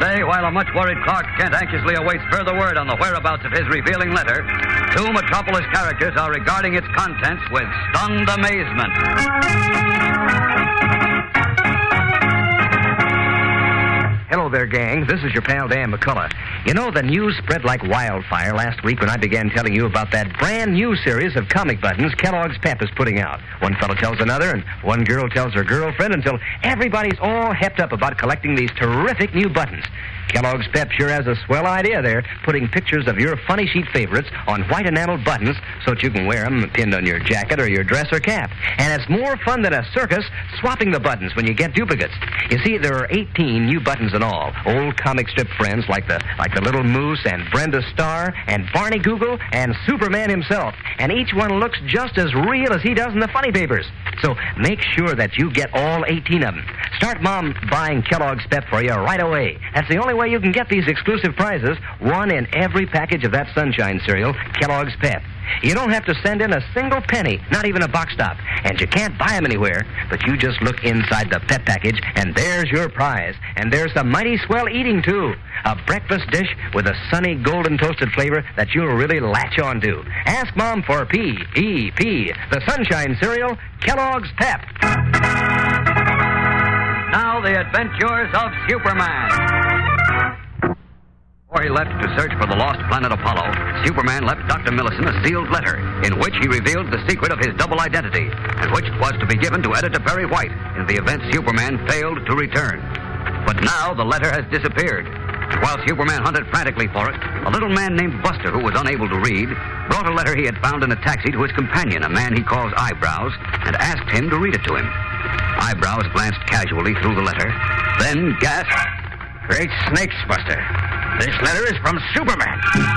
Today, while a much worried Clark Kent anxiously awaits further word on the whereabouts of his revealing letter, two Metropolis characters are regarding its contents with stunned amazement. Hello there, gang. This is your pal, Dan McCullough. You know, the news spread like wildfire last week when I began telling you about that brand new series of comic buttons Kellogg's Pep is putting out. One fellow tells another, and one girl tells her girlfriend, until everybody's all hepped up about collecting these terrific new buttons. Kellogg's Pep sure has a swell idea there, putting pictures of your funny sheet favorites on white enameled buttons so that you can wear them pinned on your jacket or your dress or cap. And it's more fun than a circus swapping the buttons when you get duplicates. You see, there are 18 new buttons in all. Old comic strip friends like the Little Moose and Brenda Starr and Barney Google and Superman himself. And each one looks just as real as he does in the funny papers. So make sure that you get all 18 of them. Start Mom buying Kellogg's Pep for you right away. That's the only way you can get these exclusive prizes, one in every package of that Sunshine cereal, Kellogg's Pep. You don't have to send in a single penny, not even a box stop. And you can't buy them anywhere, but you just look inside the Pep package, and there's your prize. And there's some mighty swell eating, too. A breakfast dish with a sunny golden toasted flavor that you'll really latch on to. Ask Mom for P.E.P., the Sunshine cereal, Kellogg's Pep. Now the adventures of Superman. Before he left to search for the lost planet Apollo, Superman left Dr. Millison a sealed letter in which he revealed the secret of his double identity, and which was to be given to Editor Perry White in the event Superman failed to return. But now the letter has disappeared. While Superman hunted frantically for it, a little man named Buster, who was unable to read, brought a letter he had found in a taxi to his companion, a man he calls Eyebrows, and asked him to read it to him. Eyebrows glanced casually through the letter, then gasped, "Great snakes, Buster. This letter is from Superman."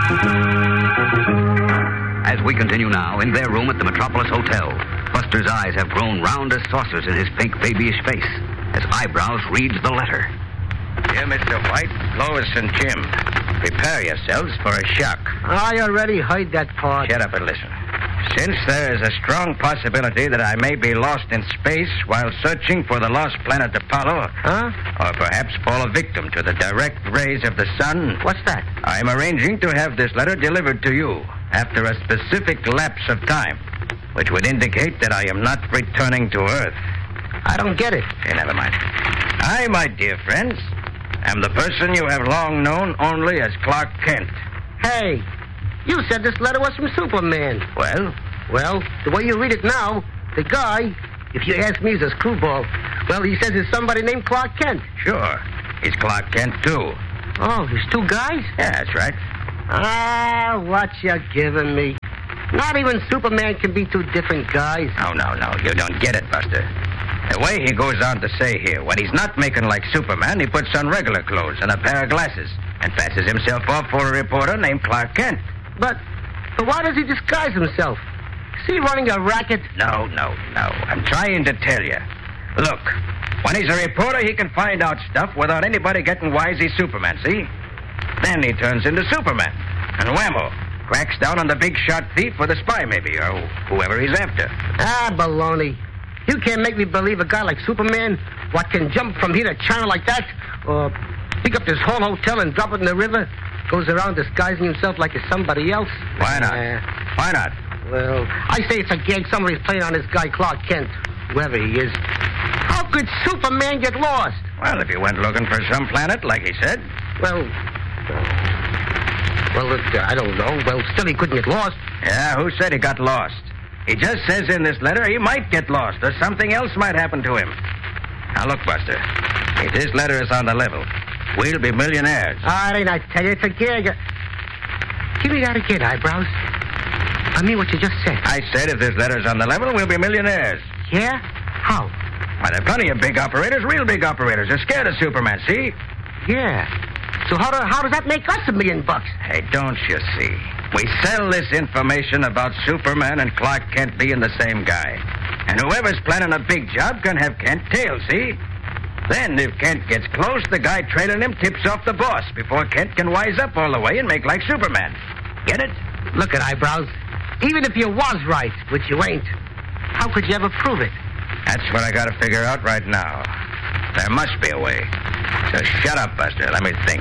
As we continue now, in their room at the Metropolis Hotel, Buster's eyes have grown round as saucers in his pink babyish face as Eyebrows reads the letter. "Dear Mr. White, Lois, and Jim, prepare yourselves for a shock." I already heard that part. Shut up and listen. Since there is a strong possibility that I may be lost in space while searching for the lost planet Apollo, or perhaps fall a victim to the direct rays of the sun, What's that? I'm arranging to have this letter delivered to you after a specific lapse of time, which would indicate that I am not returning to Earth. I don't get it. Okay, never mind. I, my dear friends, am the person you have long known only as Clark Kent. Hey, you said this letter was from Superman. Well, the way you read it now, the guy, if you ask me, is a screwball. Well, he says it's somebody named Clark Kent. Sure. He's Clark Kent, too. Oh, there's two guys? Yeah, that's right. Ah, what you giving me? Not even Superman can be two different guys. No, you don't get it, Buster. The way he goes on to say here, when he's not making like Superman, he puts on regular clothes and a pair of glasses and passes himself off for a reporter named Clark Kent. But why does he disguise himself? Is he running a racket? No. I'm trying to tell you. Look, when he's a reporter, he can find out stuff without anybody getting wise he's Superman, see? Then he turns into Superman. And whammo, cracks down on the big shot thief or the spy, maybe, or whoever he's after. Ah, baloney. You can't make me believe a guy like Superman, what can jump from here to China like that, or pick up this whole hotel and drop it in the river, goes around disguising himself like it's somebody else. Why not? Why not? Well, I say it's a gag somebody's playing on this guy Clark Kent, whoever he is. How could Superman get lost? Well, if he went looking for some planet, like he said. Well, I don't know. Well, still he couldn't get lost. Yeah, who said he got lost? He just says in this letter he might get lost, or something else might happen to him. Now, look, Buster, if this letter is on the level, we'll be millionaires. All right, I tell you, it's a gag. Give me that again, Eyebrows. I mean what you just said. I said if this letter's on the level, we'll be millionaires. Yeah? How? Well, there are plenty of big operators, real big operators. They're scared of Superman, see? Yeah. So how does that make us $1 million? Hey, don't you see? We sell this information about Superman and Clark Kent being the same guy. And whoever's planning a big job can have Kent tailed, see? Then, if Kent gets close, the guy trailing him tips off the boss before Kent can wise up all the way and make like Superman. Get it? Look at Eyebrows. Even if you was right, which you ain't, how could you ever prove it? That's what I gotta figure out right now. There must be a way. So shut up, Buster. Let me think.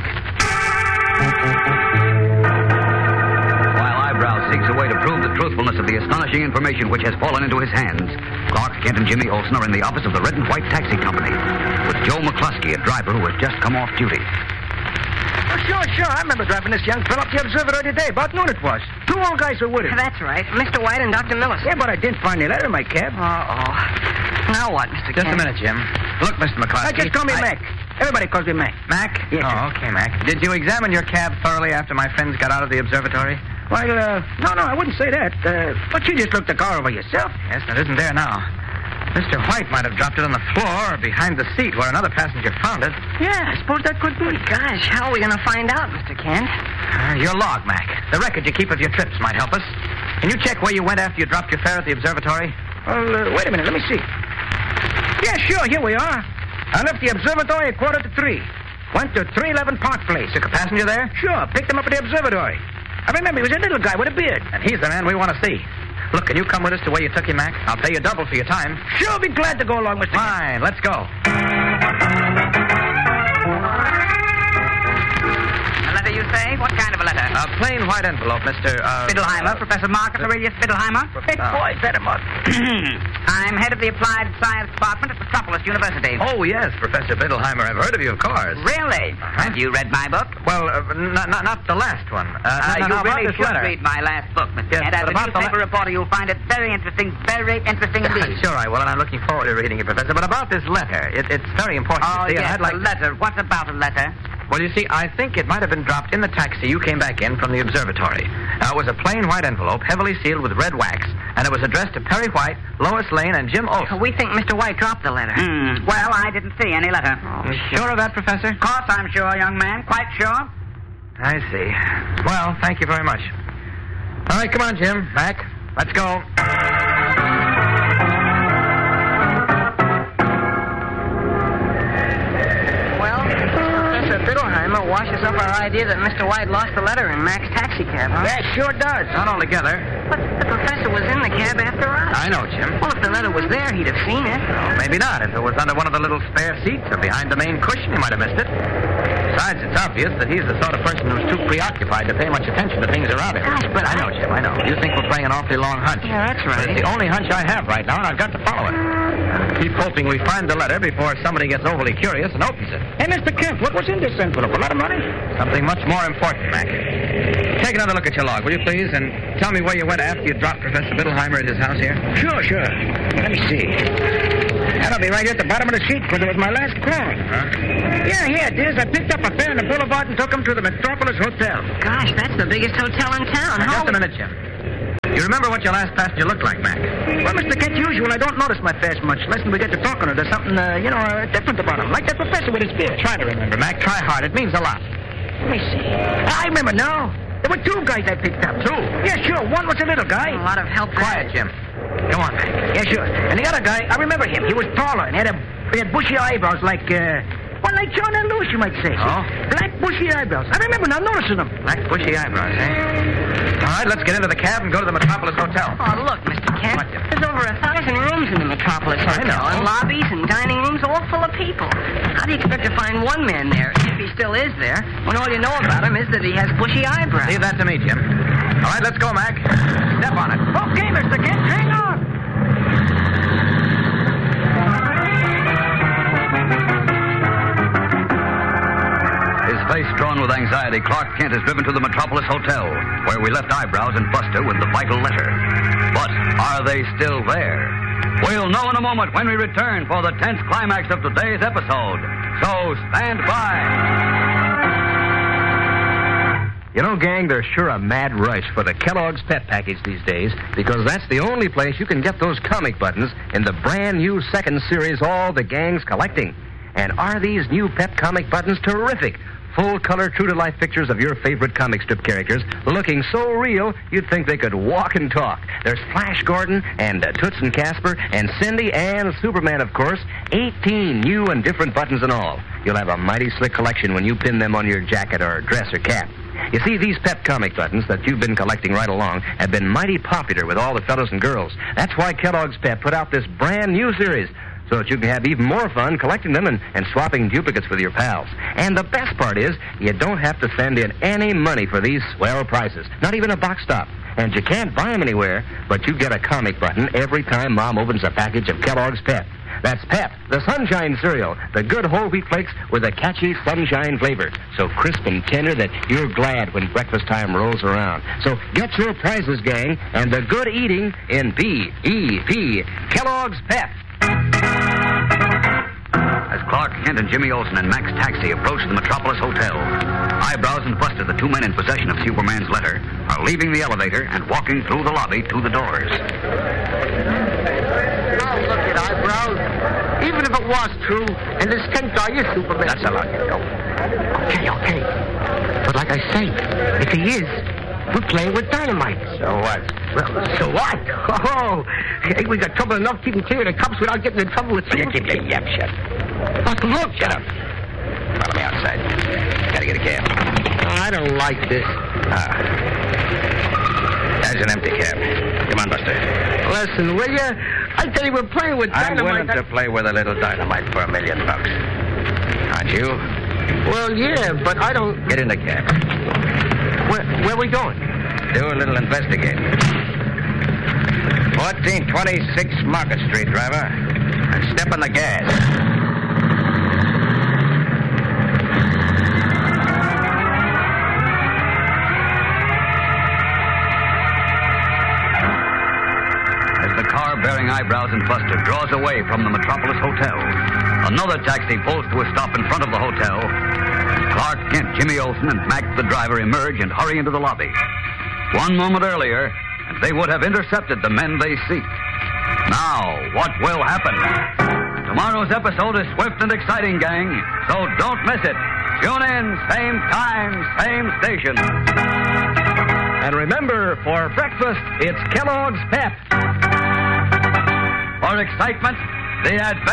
While Eyebrow seeks a way to prove the truthfulness of the astonishing information which has fallen into his hands, Clark Kent and Jimmy Olsen are in the office of the Red and White Taxi Company, with Joe McCluskey, a driver who has just come off duty. Oh, sure. I remember driving this young fellow up the observatory today. About noon it was. 2 old guys were with him. That's right. Mr. White and Dr. Millison. Yeah, but I didn't find the letter in my cab. Uh-oh. Now what, Mr. Just Kent? a minute, Jim. Look, Mr. McCluskey. Just call me Mac. Everybody calls me Mac. Mac? Yes, sir. Oh, okay, Mac. Did you examine your cab thoroughly after my friends got out of the observatory? Well, no, I wouldn't say that. But you just looked the car over yourself. Yes, that isn't there now. Mr. White might have dropped it on the floor or behind the seat where another passenger found it. Yeah, I suppose that could be. Gosh, how are we going to find out, Mr. Kent? Your log, Mac. The record you keep of your trips might help us. Can you check where you went after you dropped your fare at the observatory? Well, wait a minute. Let me see. Yeah, sure. Here we are. I left the observatory at 2:45. Went to 311 Park Place. Took a passenger there? Sure. Picked him up at the observatory. I remember he was a little guy with a beard. And he's the man we want to see. Look, can you come with us to where you took him, Mac? I'll pay you double for your time. Sure, be glad to go along, Mr. Kent. Fine, let's go. A letter, you say? What kind of a letter? A plain white envelope, Mr. Fiddleheimer, Professor Marcus Aurelius Fiddleheimer. Hey, boy, set him up. I'm head of the Applied Science Department at Metropolis University. Oh, yes, Professor Fiddleheimer. I've heard of you, of course. Really? Have you read my book? Well, not the last one. You about really this should letter. read my last book, Mr. Yes, Kent. As but a about the newspaper reporter, you'll find it very interesting indeed. Sure I will, and I'm looking forward to reading it, Professor. But about this letter, it's very important. Oh, You see, yes, I'd like... a letter. What about a letter? Well, you see, I think it might have been dropped in the taxi you came back in from the observatory. It was a plain white envelope, heavily sealed with red wax, and it was addressed to Perry White, Lois Lane, and Jim Olsen. We think Mr. White dropped the letter. Well, I didn't see any letter. Sure of that, Professor? Of course I'm sure, young man. Quite sure. I see. Well, thank you very much. All right, come on, Jim. Mac, let's go. Well, Professor Fiddleheimer washes up our idea that Mr. White lost the letter in Mac's taxi cab, huh? Yeah, sure does. Not altogether. But the professor was in the cab after us. I know, Jim. Well, if the letter was there, he'd have seen it. Well, maybe not. If it was under one of the little spare seats or behind the main cushion, he might have missed it. Besides, it's obvious that he's the sort of person who's too preoccupied to pay much attention to things around him. Gosh, but I know, Jim, I know. You think we're playing an awfully long hunch. Yeah, that's But right. it's the only hunch I have right now, and I've got to follow it. Keep hoping we find the letter before somebody gets overly curious and opens it. Hey, Mr. Kent, what was in this envelope? A lot of money? Something much more important, Mac. Take another look at your log, will you please, and tell me where you went after you dropped Professor Fiddleheimer at his house here. Sure. Let me see. That'll be right at the bottom of the sheet, because it was my last call. Huh? Yeah, here it is. I picked up a fare on the boulevard and took him to the Metropolis Hotel. Gosh, that's the biggest hotel in town. Now, just a minute, Jim. You remember what your last passenger looked like, Mac? Well, Mr. Kent, usual, I don't notice my fares much. Unless we get to talking or there's something, different about him. Like that professor with his beard. Try to remember, Mac. Try hard. It means a lot. Let me see. I remember now. There were 2 guys I picked up. 2? Yeah, sure. One was a little guy. A lot of help there. Quiet, Jim. Go on, Mac. Yeah, sure. And the other guy, I remember him. He was taller and he had bushy eyebrows like John and Lewis, you might say. Oh? Black bushy eyebrows. I remember now noticing them. Black bushy eyebrows, eh? All right, let's get into the cab and go to the Metropolis Hotel. Oh, look, Mr. Kent. What, Jim? There's over 1,000 rooms in the Metropolis Hotel. I know. And lobbies and dining rooms all full of people. How do you expect to find one man there, if he still is there, when all you know about him is that he has bushy eyebrows? Leave that to me, Jim. All right, let's go, Mac. Step on it. Okay, Mr. Kent, hang on. His face drawn with anxiety, Clark Kent is driven to the Metropolis Hotel, where we left Eyebrows and Buster with the vital letter. But are they still there? We'll know in a moment when we return for the tense climax of today's episode. So stand by. You know, gang, there's sure a mad rush for the Kellogg's Pep Package these days, because that's the only place you can get those comic buttons in the brand new second series all the gang's collecting. And are these new Pep comic buttons terrific? Full-color, true-to-life pictures of your favorite comic strip characters looking so real you'd think they could walk and talk. There's Flash Gordon and Toots and Casper and Cindy and Superman, of course. 18 new and different buttons and all. You'll have a mighty slick collection when you pin them on your jacket or dress or cap. You see, these Pep comic buttons that you've been collecting right along have been mighty popular with all the fellows and girls. That's why Kellogg's Pep put out this brand new series, so that you can have even more fun collecting them and swapping duplicates with your pals. And the best part is, you don't have to send in any money for these swell prices, not even a box stop. And you can't buy them anywhere, but you get a comic button every time Mom opens a package of Kellogg's Pep. That's Pep, the Sunshine cereal, the good whole wheat flakes with a catchy sunshine flavor. So crisp and tender that you're glad when breakfast time rolls around. So get your prizes, gang, and the good eating in P-E-P, Kellogg's Pep. As Clark Kent and Jimmy Olsen and Mac's taxi approach the Metropolis Hotel, Eyebrows and Buster, the two men in possession of Superman's letter, are leaving the elevator and walking through the lobby to the doors. Now look at Eyebrows. Even if it was true, and this can't die, you're Superman. That's a lot, you know. Okay. But like I say, if he is, we're playing with dynamite. So what? Well, so what? Oh, hey, we got trouble enough keeping clear of the cops without getting in trouble with You keep your yap shut. But look. Shut up. Follow me outside. Gotta get a cab. I don't like this. There's an empty cab. Come on, Buster. Listen, will you? I tell you, we're playing with I'm dynamite. willing to play with a little dynamite for $1 million. Aren't you? Well, yeah, but I don't... Get in the cab. Where are we going? Do a little investigating. 1426 Market Street, driver. And step on the gas. Bearing Eyebrows and Buster draws away from the Metropolis Hotel. Another taxi pulls to a stop in front of the hotel. Clark Kent, Jimmy Olsen, and Mac the driver emerge and hurry into the lobby. One moment earlier, and they would have intercepted the men they seek. Now, what will happen? Tomorrow's episode is swift and exciting, gang, so don't miss it. Tune in, same time, same station. And remember, for breakfast, it's Kellogg's Pep. For excitement, the adventure.